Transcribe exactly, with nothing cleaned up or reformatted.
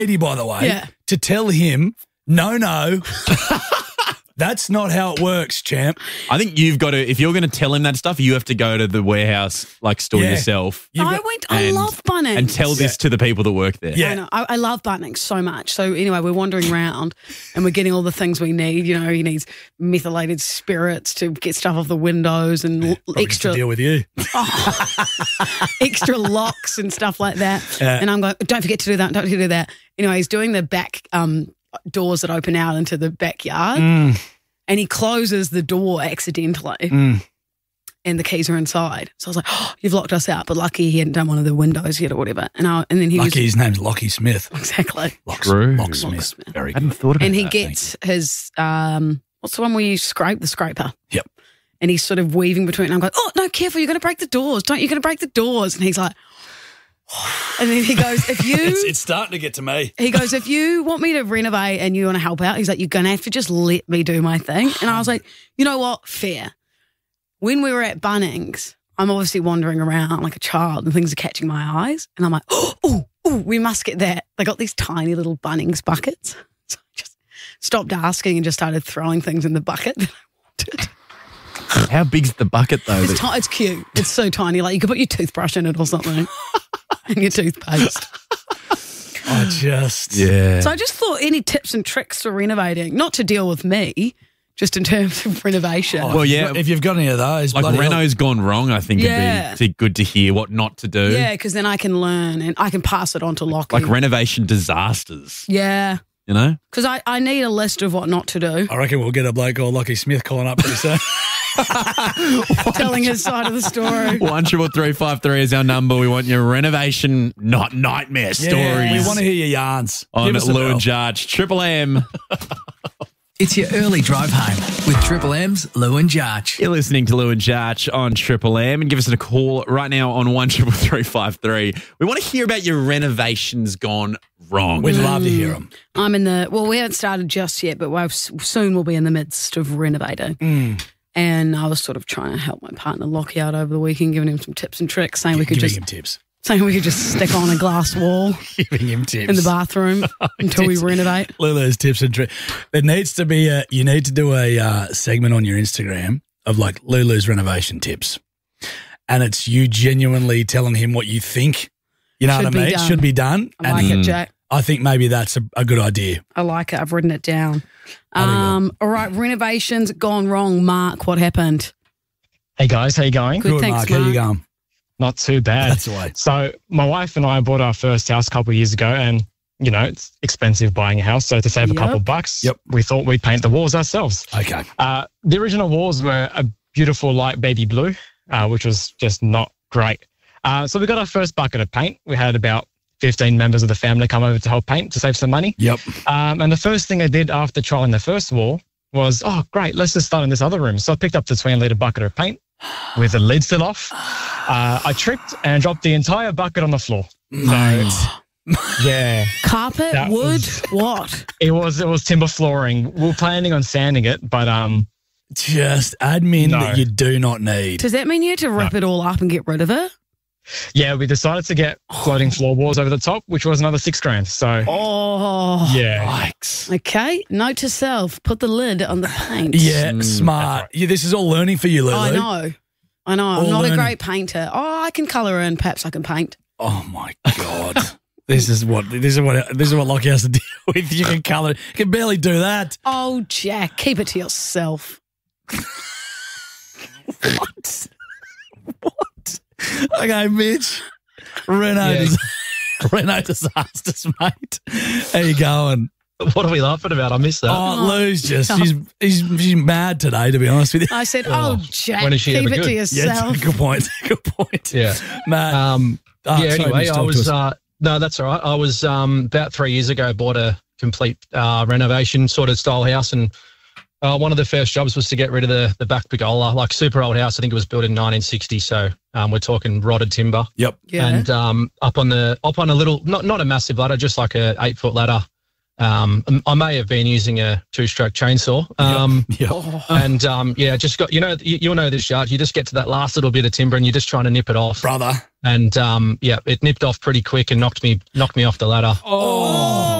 lady, by the way, Yeah. to tell him, no, no, that's not how it works, champ. I think you've got to, if you're going to tell him that stuff, you have to go to the warehouse, like store Yeah. yourself. You've I got- went. I and- love Bunnings. And tell this to the people that work there. Yeah. I know. I, I love Bunnings so much. So anyway, we're wandering around and we're getting all the things we need. You know, he needs methylated spirits to get stuff off the windows and l- Probably just to extra deal with you. extra locks and stuff like that. Yeah. And I'm going, don't forget to do that. Don't forget to do that. Anyway, he's doing the back um, doors that open out into the backyard. Mm. And he closes the door accidentally. Mm. And the keys are inside. So I was like, oh, you've locked us out. But lucky he hadn't done one of the windows yet or whatever. And I, and then he Lucky was... his name's Lockie Smith. Exactly. Lock, True. Locksmith. Locksmith. Very I hadn't good. thought about And he that. gets his, um, what's the one where you scrape? The scraper. Yep. And he's sort of weaving between. And I'm going, oh, no, careful. You're going to break the doors. Don't, you're going to break the doors. And he's like... And then he goes, if you... It's, it's starting to get to me. He goes, if you want me to renovate and you want to help out, he's like, you're going to have to just let me do my thing. And I was like, you know what? Fair. When we were at Bunnings, I'm obviously wandering around like a child and things are catching my eyes. And I'm like, oh, oh, oh, we must get that. They got these tiny little Bunnings buckets. So I just stopped asking and just started throwing things in the bucket that I wanted. How big's the bucket, though? It's, that- ti- it's cute. It's so tiny. Like you could put your toothbrush in it or something and your toothpaste. I just... yeah. So I just thought any tips and tricks for renovating, not to deal with me, just in terms of renovation. Oh, Well, if you've yeah. got- If you've got any of those, like bloody hell. Renault's gone wrong, I think Yeah. it'd be good to hear what not to do. Yeah, because then I can learn and I can pass it on to Lockie. Like renovation disasters, yeah, you know? because I, I need a list of what not to do, I reckon we'll get a bloke called Lockie Smith calling up pretty soon. telling his side of the story. One triple three five three is our number. We want your renovation, not nightmare stories. Yeah, we want to hear your yarns. on Give us a Lou bell. and Jarch. Triple M. It's your early drive home with Triple M's Lou and Jarch. You're listening to Lou and Jarch on Triple M, and give us a call right now on one triple three five three. We want to hear about your renovations gone wrong. We'd love to hear them. I'm in the, well, we haven't started just yet, but we'll, soon we'll be in the midst of renovating. Mm. And I was sort of trying to help my partner Lockie out over the weekend, giving him some tips and tricks, saying we could Giving just him tips. saying we could just stick on a glass wall Giving him tips. in the bathroom until we tips. renovate. Lulu's tips and tricks. There needs to be a, you need to do a uh, segment on your Instagram of like Lulu's renovation tips. And it's you genuinely telling him what you think, you know Should what I be mean? done. Should be done. I like it, Jack. I think maybe that's a, a good idea. I like it. I've written it down. Bloody well. Um, all right, renovations gone wrong. Mark, what happened? Hey guys, how you going? Good, thanks, Mark. How you Mark. going? Not too bad. That's the way. So my wife and I bought our first house a couple of years ago, and you know it's expensive buying a house. So to save Yep. a couple of bucks, Yep. we thought we'd paint the walls ourselves. Okay. Uh, the original walls were a beautiful light baby blue, uh, which was just not great. Uh, so we got our first bucket of paint. We had about fifteen members of the family come over to help paint to save some money. Yep. Um, and the first thing I did after trying the first wall was, oh, great, let's just start in this other room. So I picked up the twenty litre bucket of paint with the lid still off. Uh, I tripped and dropped the entire bucket on the floor. Mate. Yeah, Carpet, That wood, was- what? it was it was timber flooring. We were planning on sanding it, but um, Just admin No. that you do not need. Does that mean you had to rip it all up and get rid of it? yeah, we decided to get floating floorboards over the top, which was another six grand. So Oh, yeah, Yikes. okay. Note to self: put the lid on the paint. Yeah, Mm, smart. Yeah, this is all learning for you, Lulu. I know. I know. I'm All not learning. a great painter. Oh, I can colour in. Perhaps I can paint. Oh my god. This is what this is what this is what Lockie has to deal with. You can colour. You can barely do that. Oh, Jack, keep it to yourself. What? What? Okay, Mitch. Reno, Yeah. dis- Reno disasters, mate. How you going? What are we laughing about? I missed that. Oh, Lou's just she's, she's she's mad today, to be honest with you. I said, oh, Jack, when is she keep ever it good? to Yeah, yourself. it's a good point. Good point. Yeah. Matt. Um, oh, yeah, sorry, anyway, Mitch, I talk to was, us. uh, no, that's all right. I was um, about three years ago, bought a complete uh, renovation sort of style house. And uh, one of the first jobs was to get rid of the, the back pergola, like super old house. I think it was built in nineteen sixty. So um, we're talking rotted timber. Yep. Yeah. And um, up on the, up on a little, not, not a massive ladder, just like a eight foot ladder. Um, I may have been using a two-stroke chainsaw. Um, Yep. And um, yeah, just got, you know, you, you'll know this, Yard. You just get to that last little bit of timber and you're just trying to nip it off. Brother. And um, yeah, it nipped off pretty quick and knocked me knocked me off the ladder. Oh.